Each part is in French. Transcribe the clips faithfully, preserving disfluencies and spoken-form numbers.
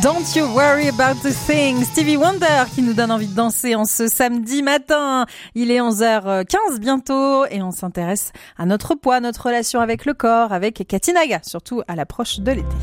Don't You Worry About the Thing, Stevie Wonder qui nous donne envie de danser en ce samedi matin. Il est onze heures quinze bientôt et on s'intéresse à notre poids, notre relation avec le corps, avec Cathy Naga, surtout à l'approche de l'été.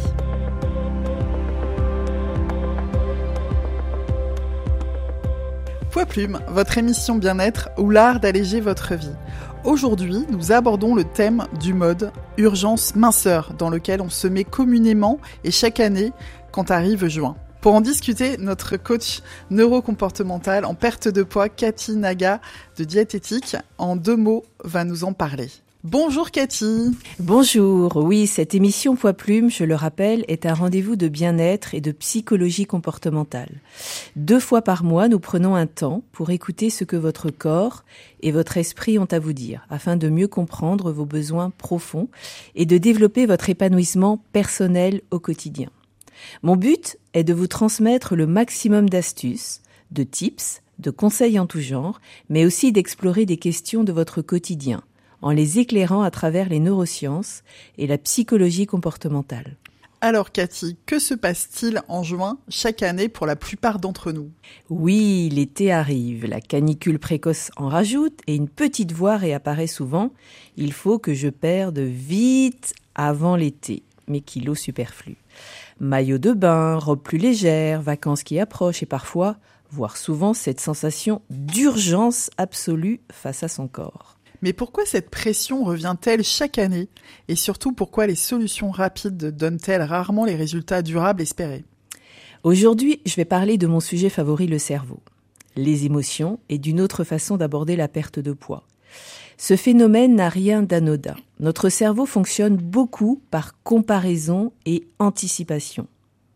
Poids Plume, votre émission bien-être ou l'art d'alléger votre vie. Aujourd'hui, nous abordons le thème du mode urgence minceur dans lequel on se met communément et chaque année quand arrive juin. Pour en discuter, notre coach neurocomportemental en perte de poids, Cathy Naga de Diététique, en deux mots, va nous en parler. Bonjour Cathy. Bonjour, oui, cette émission Poids Plume, je le rappelle, est un rendez-vous de bien-être et de psychologie comportementale. Deux fois par mois, nous prenons un temps pour écouter ce que votre corps et votre esprit ont à vous dire, afin de mieux comprendre vos besoins profonds et de développer votre épanouissement personnel au quotidien. Mon but est de vous transmettre le maximum d'astuces, de tips, de conseils en tout genre, mais aussi d'explorer des questions de votre quotidien, en les éclairant à travers les neurosciences et la psychologie comportementale. Alors Cathy, que se passe-t-il en juin chaque année pour la plupart d'entre nous ? Oui, l'été arrive, la canicule précoce en rajoute et une petite voix réapparaît souvent. Il faut que je perde vite avant l'été, mes kilos superflus. Maillot de bain, robe plus légère, vacances qui approchent et parfois, voire souvent, cette sensation d'urgence absolue face à son corps. Mais pourquoi cette pression revient-elle chaque année ? Et surtout, pourquoi les solutions rapides donnent-elles rarement les résultats durables espérés ? Aujourd'hui, je vais parler de mon sujet favori, le cerveau, les émotions et d'une autre façon d'aborder la perte de poids. Ce phénomène n'a rien d'anodin. Notre cerveau fonctionne beaucoup par comparaison et anticipation.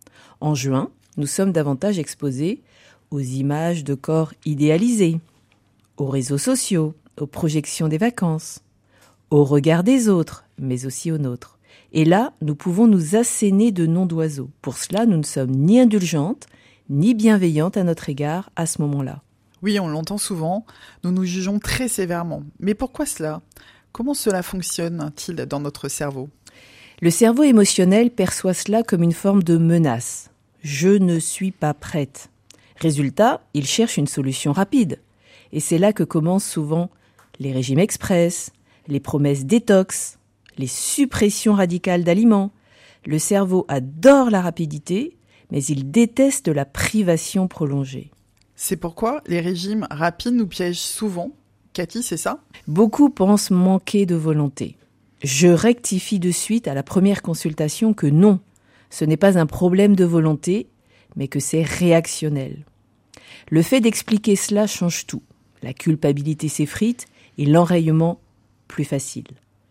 En juin, nous sommes davantage exposés aux images de corps idéalisés, aux réseaux sociaux, aux projections des vacances, au regard des autres, mais aussi aux nôtres. Et là, nous pouvons nous asséner de noms d'oiseaux. Pour cela, nous ne sommes ni indulgentes, ni bienveillantes à notre égard à ce moment-là. Oui, on l'entend souvent, nous nous jugeons très sévèrement. Mais pourquoi cela ? Comment cela fonctionne-t-il dans notre cerveau ? Le cerveau émotionnel perçoit cela comme une forme de menace. Je ne suis pas prête. Résultat, il cherche une solution rapide. Et c'est là que commencent souvent les régimes express, les promesses détox, les suppressions radicales d'aliments. Le cerveau adore la rapidité, mais il déteste la privation prolongée. C'est pourquoi les régimes rapides nous piègent souvent. Cathy, c'est ça ? Beaucoup pensent manquer de volonté. Je rectifie de suite à la première consultation que non, ce n'est pas un problème de volonté, mais que c'est réactionnel. Le fait d'expliquer cela change tout. La culpabilité s'effrite et l'enrayement plus facile.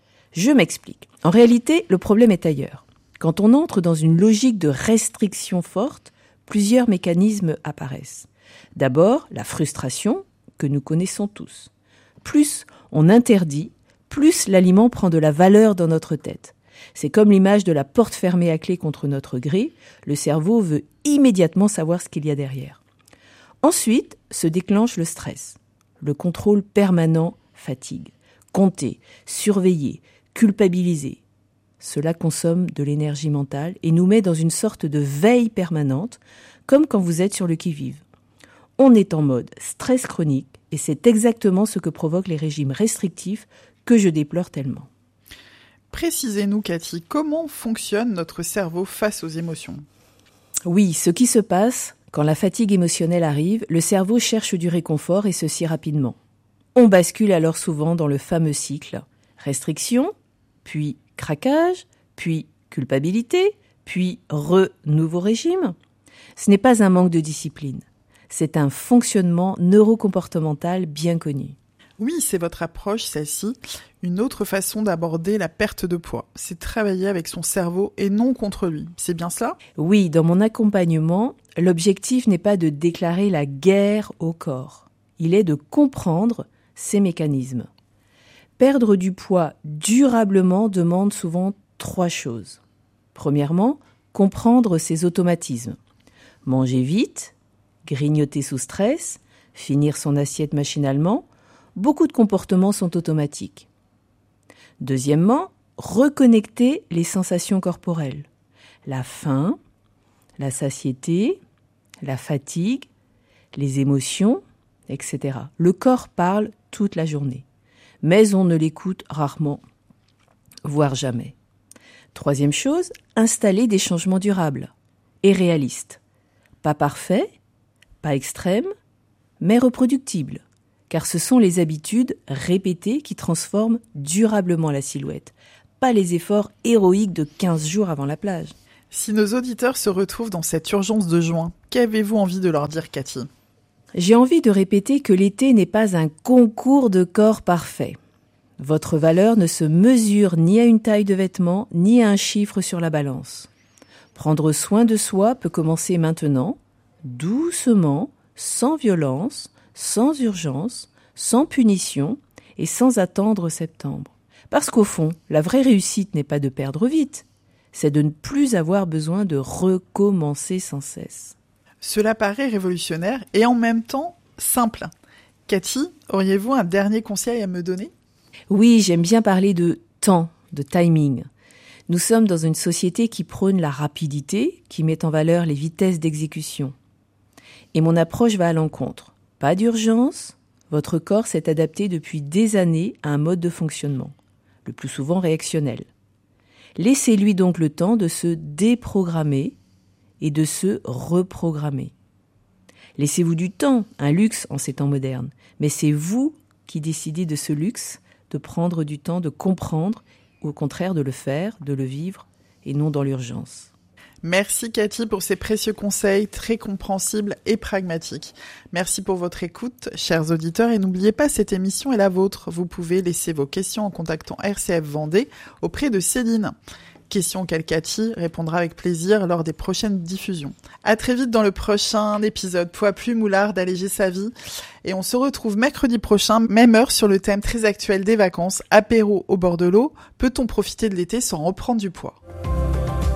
Je m'explique. En réalité, le problème est ailleurs. Quand on entre dans une logique de restriction forte, plusieurs mécanismes apparaissent. D'abord, la frustration, que nous connaissons tous. Plus on interdit, plus l'aliment prend de la valeur dans notre tête. C'est comme l'image de la porte fermée à clé contre notre gré. Le cerveau veut immédiatement savoir ce qu'il y a derrière. Ensuite, se déclenche le stress. Le contrôle permanent fatigue. Compter, surveiller, culpabiliser. Cela consomme de l'énergie mentale et nous met dans une sorte de veille permanente, comme quand vous êtes sur le qui-vive. On est en mode stress chronique et c'est exactement ce que provoquent les régimes restrictifs que je déplore tellement. Précisez-nous, Cathy, comment fonctionne notre cerveau face aux émotions ? Oui, ce qui se passe, quand la fatigue émotionnelle arrive, le cerveau cherche du réconfort et ceci rapidement. On bascule alors souvent dans le fameux cycle restriction, puis craquage, puis culpabilité, puis re-nouveau régime. Ce n'est pas un manque de discipline. C'est un fonctionnement neurocomportemental bien connu. Oui, c'est votre approche, celle-ci. Une autre façon d'aborder la perte de poids, c'est travailler avec son cerveau et non contre lui. C'est bien cela ? Oui, dans mon accompagnement, l'objectif n'est pas de déclarer la guerre au corps. Il est de comprendre ses mécanismes. Perdre du poids durablement demande souvent trois choses. Premièrement, comprendre ses automatismes. Manger vite, grignoter sous stress, finir son assiette machinalement, beaucoup de comportements sont automatiques. Deuxièmement, reconnecter les sensations corporelles. La faim, la satiété, la fatigue, les émotions, et cetera. Le corps parle toute la journée, mais on ne l'écoute rarement, voire jamais. Troisième chose, installer des changements durables et réalistes. Pas parfaits, pas extrêmes, mais reproductibles, car ce sont les habitudes répétées qui transforment durablement la silhouette, pas les efforts héroïques de quinze jours avant la plage. Si nos auditeurs se retrouvent dans cette urgence de juin, qu'avez-vous envie de leur dire, Cathy ? J'ai envie de répéter que l'été n'est pas un concours de corps parfait. Votre valeur ne se mesure ni à une taille de vêtements, ni à un chiffre sur la balance. Prendre soin de soi peut commencer maintenant, doucement, sans violence, sans urgence, sans punition et sans attendre septembre. Parce qu'au fond, la vraie réussite n'est pas de perdre vite, c'est de ne plus avoir besoin de recommencer sans cesse. Cela paraît révolutionnaire et en même temps simple. Cathy, auriez-vous un dernier conseil à me donner ? Oui, j'aime bien parler de temps, de timing. Nous sommes dans une société qui prône la rapidité, qui met en valeur les vitesses d'exécution. Et mon approche va à l'encontre. Pas d'urgence, votre corps s'est adapté depuis des années à un mode de fonctionnement, le plus souvent réactionnel. Laissez-lui donc le temps de se déprogrammer et de se reprogrammer. Laissez-vous du temps, un luxe en ces temps modernes, mais c'est vous qui décidez de ce luxe, de prendre du temps, de comprendre, ou au contraire de le faire, de le vivre, et non dans l'urgence. Merci Cathy pour ces précieux conseils très compréhensibles et pragmatiques. Merci pour votre écoute, chers auditeurs, et n'oubliez pas, cette émission est la vôtre. Vous pouvez laisser vos questions en contactant R C F Vendée auprès de Céline. Questions auxquelles Cathy répondra avec plaisir lors des prochaines diffusions. À très vite dans le prochain épisode Poids Plume ou l'art d'alléger sa vie. Et on se retrouve mercredi prochain, même heure, sur le thème très actuel des vacances, apéro au bord de l'eau. Peut-on profiter de l'été sans reprendre du poids ?